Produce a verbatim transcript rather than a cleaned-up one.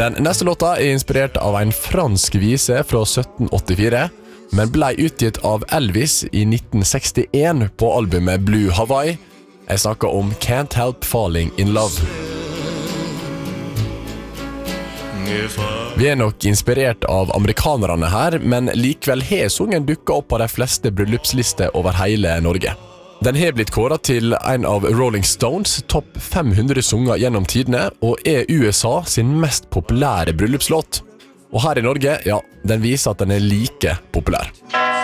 Den neste låta er inspirert av en fransk vise fra sytten åttifire, men ble utgitt av Elvis i nitten sekstien på albumet Blue Hawaii. Jeg snakker om Can't Help Falling in Love. Vi er nok inspirert av amerikanerne her, men likevel har sungen dukket opp på de fleste bryllupslister over hele Norge. Den har blitt kåret til en av Rolling Stones topp fem hundre sanger gjennom tidene, og er U S A sin mest populære bryllupslåt. Og her i Norge, ja, den viser at den er like populær.